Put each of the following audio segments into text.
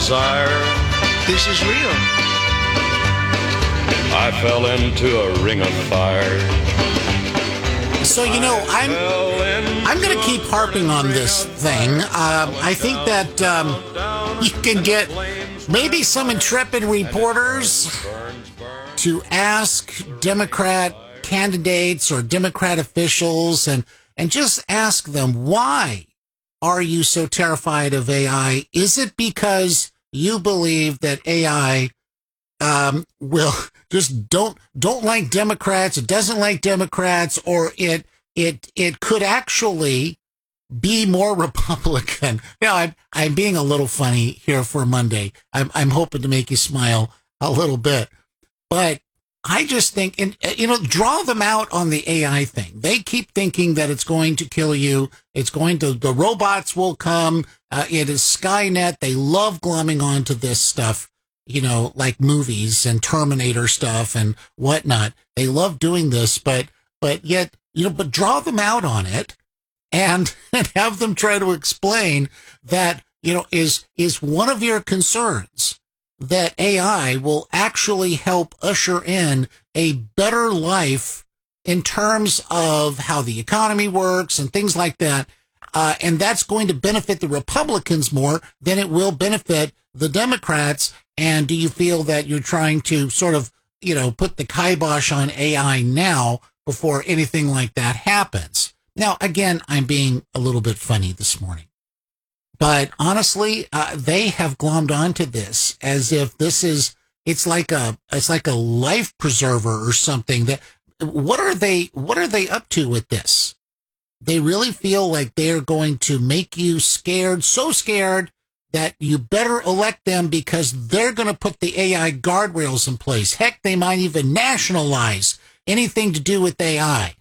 desire. This is real. I fell into a ring of fire. So, I'm going to keep harping on this thing. I think that you can get maybe some intrepid reporters to ask Democrat candidates or Democrat officials and just ask them, why are you so terrified of AI? Is it because you believe that AI will just don't like Democrats, it doesn't like Democrats, or it could actually be more Republican? I'm being a little funny here for Monday. I'm hoping to make you smile a little bit, but I just think, draw them out on the AI thing. They keep thinking that it's going to kill you. The robots will come. It is Skynet. They love glomming onto this stuff, like movies and Terminator stuff and whatnot. They love doing this, but yet, but draw them out on it and have them try to explain that, is one of your concerns that AI will actually help usher in a better life in terms of how the economy works and things like that. And that's going to benefit the Republicans more than it will benefit the Democrats. And do you feel that you're trying to sort of, put the kibosh on AI now before anything like that happens? Now, again, I'm being a little bit funny this morning. But honestly, they have glommed onto this as if it's like a life preserver or something. What are they up to with this? They really feel like they're going to make you scared, so scared that you better elect them because they're going to put the AI guardrails in place. Heck, they might even nationalize anything to do with AI.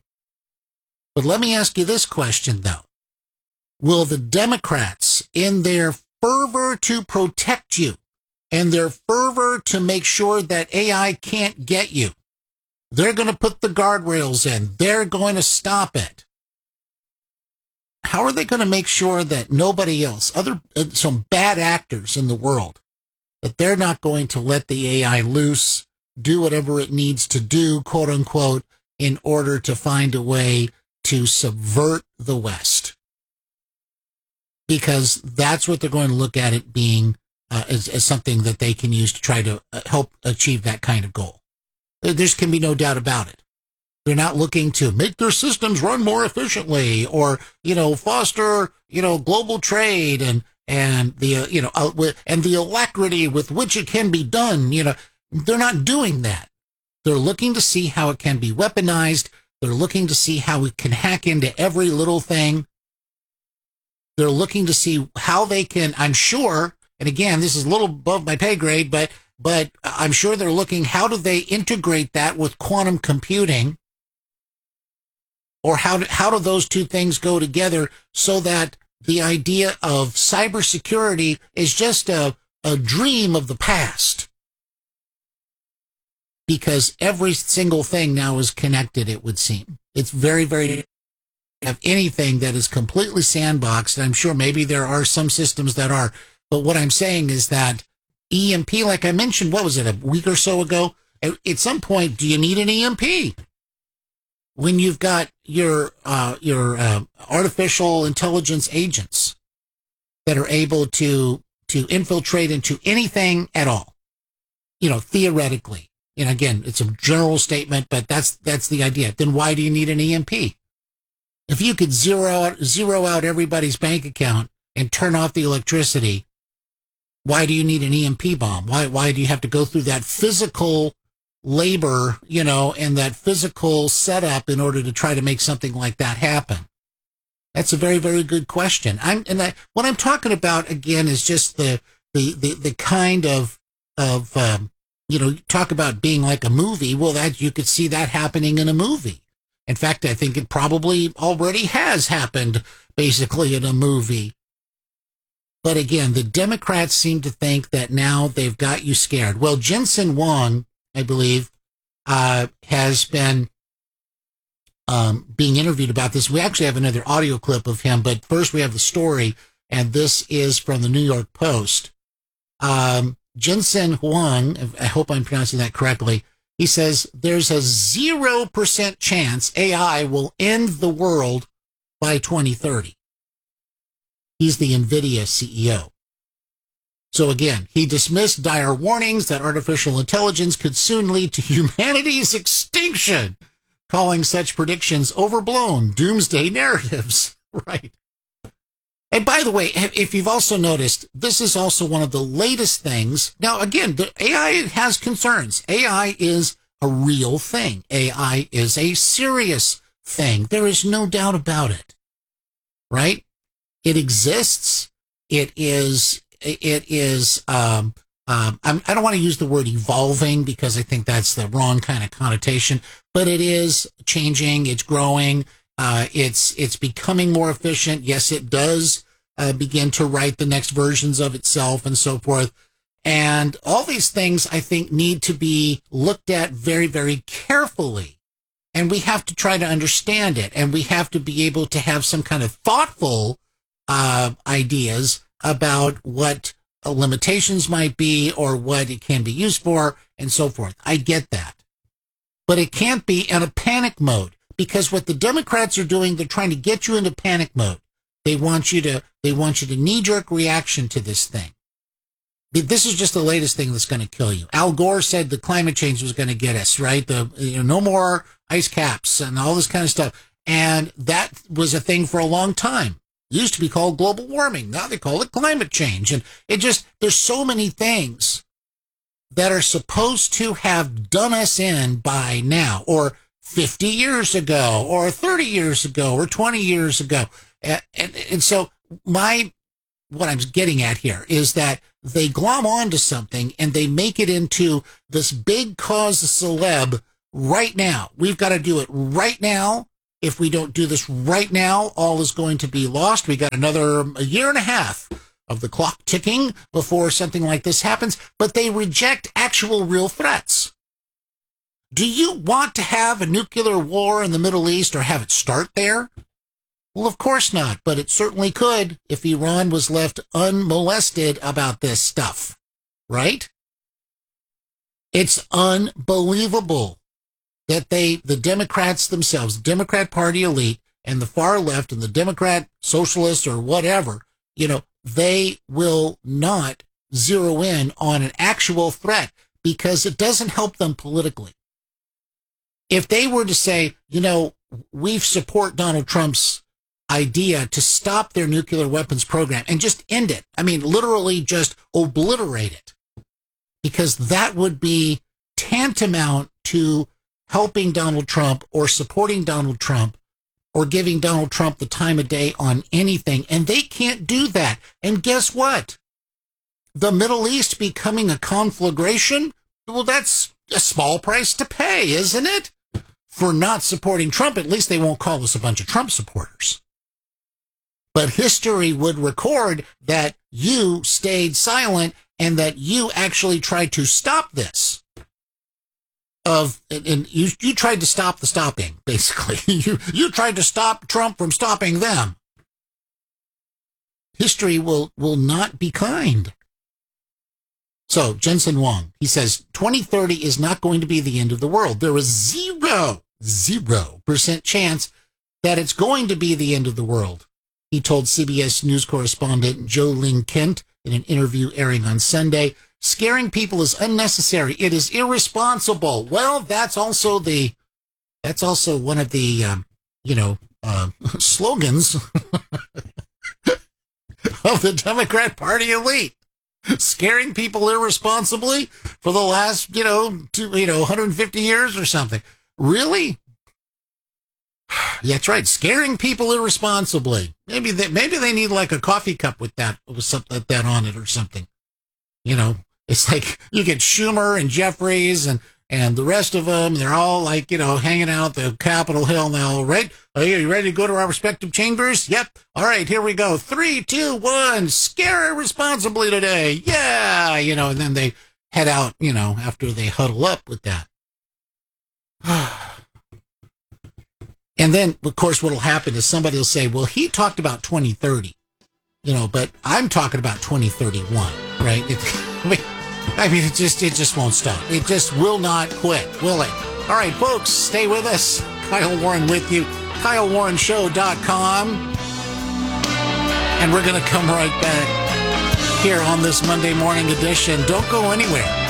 But let me ask you this question, though. Will the Democrats, in their fervor to protect you and their fervor to make sure that AI can't get you, they're going to put the guardrails in, they're going to stop it. How are they going to make sure that nobody else, some bad actors in the world, that they're not going to let the AI loose, do whatever it needs to do, quote unquote, in order to find a way to subvert the West? Because that's what they're going to look at it being as something that they can use to try to help achieve that kind of goal. There can be no doubt about it. They're not looking to make their systems run more efficiently or, foster, global trade and the, and the alacrity with which it can be done. They're not doing that. They're looking to see how it can be weaponized. They're looking to see how it can hack into every little thing. They're looking to see how they can, I'm sure, and again, this is a little above my pay grade, but I'm sure they're looking, how do they integrate that with quantum computing? Or how do those two things go together so that the idea of cybersecurity is just a dream of the past? Because every single thing now is connected, it would seem. It's very, very have anything that is completely sandboxed. I'm sure maybe there are some systems that are, but what I'm saying is that EMP, like I mentioned, what was it, a week or so ago? At some point, do you need an EMP? When you've got your artificial intelligence agents that are able to infiltrate into anything at all, theoretically. Again, it's a general statement, but that's the idea. Then why do you need an EMP? If you could zero out everybody's bank account and turn off the electricity, why do you need an EMP bomb? Why do you have to go through that physical labor, and that physical setup in order to try to make something like that happen? That's a very, very good question. What I'm talking about again is just the kind of talk about being like a movie. Well, that you could see that happening in a movie. In fact, I think it probably already has happened basically in a movie. But again, the Democrats seem to think that now they've got you scared. Well, Jensen Huang, I believe, has been being interviewed about this. We actually have another audio clip of him, but first we have the story, and this is from the New York Post. Jensen Huang, I hope I'm pronouncing that correctly, he says there's a 0% chance AI will end the world by 2030. He's the NVIDIA CEO. So again, he dismissed dire warnings that artificial intelligence could soon lead to humanity's extinction, calling such predictions overblown doomsday narratives. Right. And by the way, if you've also noticed, this is also one of the latest things. Now, again, the AI has concerns. AI is a real thing. AI is a serious thing. There is no doubt about it. Right? It exists. I don't want to use the word evolving because I think that's the wrong kind of connotation, but it is changing. It's growing. It's becoming more efficient. Yes, it does begin to write the next versions of itself and so forth. And all these things, I think, need to be looked at very, very carefully. And we have to try to understand it. And we have to be able to have some kind of thoughtful ideas about what limitations might be or what it can be used for and so forth. I get that. But it can't be in a panic mode, because what the Democrats are doing, they're trying to get you into panic mode. They want you to knee-jerk reaction to this thing. This is just the latest thing that's going to kill you. Al Gore said the climate change was going to get us, right? No more ice caps and all this kind of stuff. And that was a thing for a long time. It used to be called global warming. Now they call it climate change. And there's so many things that are supposed to have done us in by now, or 50 years ago, or 30 years ago, or 20 years ago. And so what I'm getting at here is that they glom onto something and they make it into this big cause celeb right now. We've got to do it right now. If we don't do this right now, all is going to be lost. We got a year and a half of the clock ticking before something like this happens, but they reject actual real threats. Do you want to have a nuclear war in the Middle East or have it start there? Well, of course not, but it certainly could if Iran was left unmolested about this stuff, right? It's unbelievable that the Democrats themselves, the Democrat Party elite and the far left and the Democrat socialists or whatever, they will not zero in on an actual threat because it doesn't help them politically. If they were to say, we support Donald Trump's idea to stop their nuclear weapons program and just end it. I mean, literally just obliterate it, because that would be tantamount to helping Donald Trump or supporting Donald Trump or giving Donald Trump the time of day on anything. And they can't do that. And guess what? The Middle East becoming a conflagration, well, that's a small price to pay, isn't it? For not supporting Trump. At least they won't call us a bunch of Trump supporters. But history would record that you stayed silent and that you actually tried to stop this. And you tried to stop the stopping, basically. You tried to stop Trump from stopping them. History will not be kind. So, Jensen Huang, he says, 2030 is not going to be the end of the world. There is 0% chance that it's going to be the end of the world, he told CBS News correspondent Joe Ling Kent in an interview airing on Sunday. Scaring people is unnecessary. It is irresponsible. Well, that's also one of the, slogans of the Democrat Party elite. Scaring people irresponsibly for the last, 150 years or something. Really? Yeah, that's right. Scaring people irresponsibly. Maybe they need like a coffee cup with something like that on it or something. It's like you get Schumer and Jeffries and the rest of them. They're all like, hanging out at the Capitol Hill now, right? Are you ready to go to our respective chambers? Yep. All right, here we go. 3, 2, 1. Scare irresponsibly today. Yeah. And then they head out, after they huddle up with that. And then, of course, what will happen is somebody will say, well, he talked about 2030. But I'm talking about 2031, right? It just won't stop. It just will not quit, will it? All right, folks, stay with us. Kyle Warren with you, KyleWarrenShow.com. And we're going to come right back here on this Monday morning edition. Don't go anywhere.